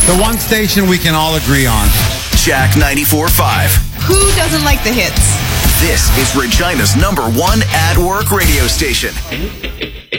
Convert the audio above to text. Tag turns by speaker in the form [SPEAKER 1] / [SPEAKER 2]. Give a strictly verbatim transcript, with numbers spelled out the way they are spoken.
[SPEAKER 1] The one station we can all agree on.
[SPEAKER 2] Jack ninety-four point five.
[SPEAKER 3] Who doesn't like the hits?
[SPEAKER 2] This is Regina's number one at work radio station.